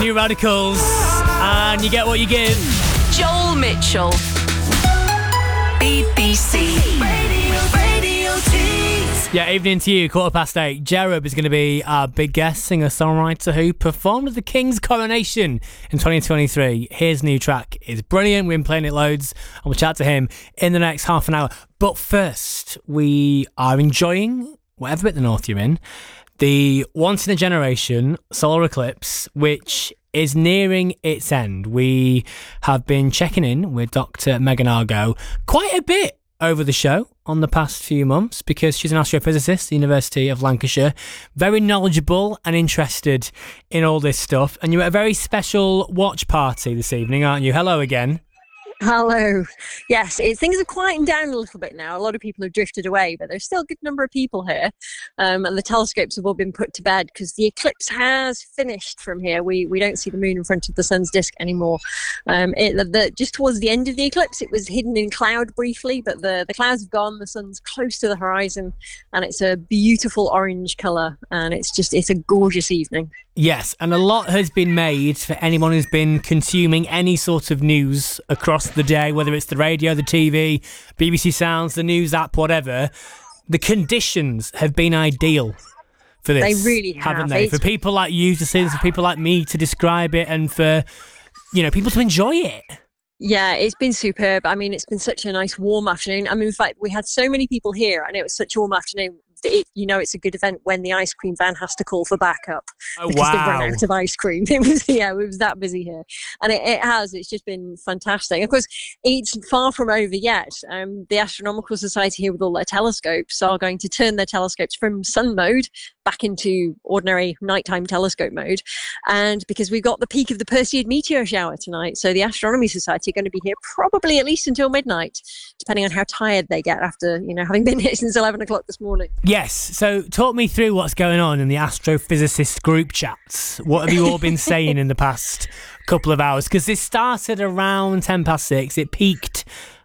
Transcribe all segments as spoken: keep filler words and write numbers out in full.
Free Radicals, and you get what you give. Joel Mitchell. B B C Radio, Radio Tees. Yeah, evening to you, quarter past eight. Jerub is going to be our big guest, singer-songwriter who performed at the King's Coronation in twenty twenty-three. His new track is brilliant. We've been playing it loads, and we'll chat to him in the next half an hour. But first, we are enjoying, whatever bit of the north you're in, the once-in-a-generation solar eclipse, which is nearing its end. We have been checking in with Doctor Megan Argo quite a bit over the show on the past few months because she's an astrophysicist at the University of Lancashire, very knowledgeable and interested in all this stuff. And you're at a very special watch party this evening, aren't you? Hello again. Hello. Yes, it, things are quieting down a little bit now. A lot of people have drifted away, but there's still a good number of people here. Um, and the telescopes have all been put to bed because the eclipse has finished from here. We we don't see the moon in front of the sun's disk anymore. Um, it, the, the, just towards the end of the eclipse, it was hidden in cloud briefly, but the, the clouds have gone. The sun's close to the horizon, and it's a beautiful orange colour. And it's just, it's a gorgeous evening. Yes, and a lot has been made for anyone who's been consuming any sort of news across the day, whether it's the radio, the T V, B B C Sounds, the news app, whatever. The conditions have been ideal for this. They really have. Haven't they? It's... For people like you to see this, for people like me to describe it, and for, you know, people to enjoy it. Yeah, it's been superb. I mean, it's been such a nice warm afternoon. I mean, in fact, we had so many people here and it was such a warm afternoon. It, you know, it's a good event when the ice cream van has to call for backup oh, because wow. they've run out of ice cream. It was, yeah, it was that busy here, and it, it has. It's just been fantastic. Of course, it's far from over yet. Um, the Astronomical Society here with all their telescopes are going to turn their telescopes from sun mode back into ordinary nighttime telescope mode, and because we've got the peak of the Perseid meteor shower tonight, so the Astronomy Society are going to be here probably at least until midnight, depending on how tired they get after, you know, having been here since eleven o'clock this morning. Yes, so talk me through what's going on in the astrophysicist group chats. What have you all been saying in the past couple of hours? Because this started around ten past six, it peaked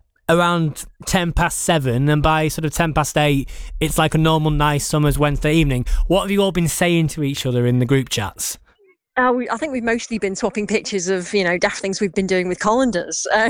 around ten past seven, and by sort of ten past eight, it's like a normal nice summer's Wednesday evening. What have you all been saying to each other in the group chats? Uh, we, I think we've mostly been swapping pictures of, you know, daft things we've been doing with colanders. Um,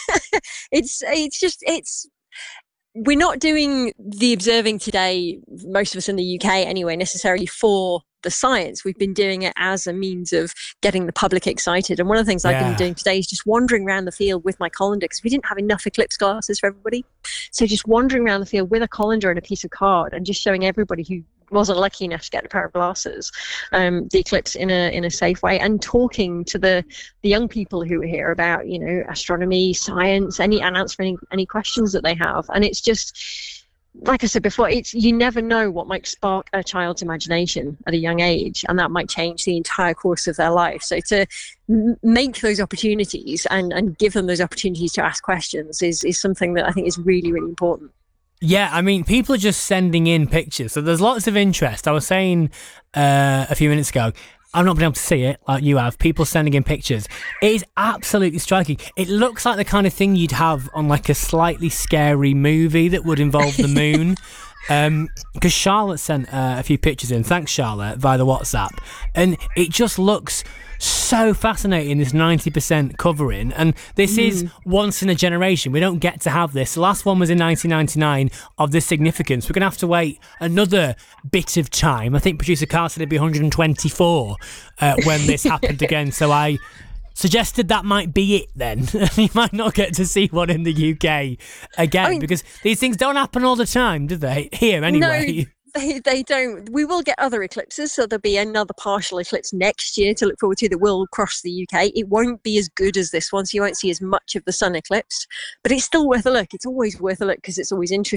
it's it's just, it's... We're not doing the observing today, most of us in the U K anyway, necessarily for the science. We've been doing it as a means of getting the public excited. And one of the things yeah. I've been doing today is just wandering around the field with my colander, because we didn't have enough eclipse glasses for everybody. So just wandering around the field with a colander and a piece of card and just showing everybody who wasn't lucky enough to get a pair of glasses, um, the eclipse in a in a safe way, and talking to the the young people who are here about, you know, astronomy, science, any and answering any questions that they have. And it's just, like I said before, it's, you never know what might spark a child's imagination at a young age, and that might change the entire course of their life. So to m- make those opportunities and and give them those opportunities to ask questions is is something that I think is really, really important. Yeah, I mean, people are just sending in pictures, so there's lots of interest. I was saying uh, a few minutes ago, I've not been able to see it like you have. People sending in pictures. It is absolutely striking. It looks like the kind of thing you'd have on like a slightly scary movie that would involve the moon. Um, because Charlotte sent uh, a few pictures in. Thanks, Charlotte, via the WhatsApp. And it just looks so fascinating, this ninety percent covering. And this mm. is once in a generation. We don't get to have this. The last one was in nineteen ninety-nine of this significance. We're going to have to wait another bit of time. I think producer Carl said it'd be one hundred twenty-four uh, when this happened again. So I suggested that might be it then. You might not get to see one in the U K again, I mean, because these things don't happen all the time, do they? Here, anyway. No. They, they don't. We will get other eclipses, so there'll be another partial eclipse next year to look forward to that will cross the U K. It won't be as good as this one, so you won't see as much of the sun eclipsed, but it's still worth a look. It's always worth a look because it's always interesting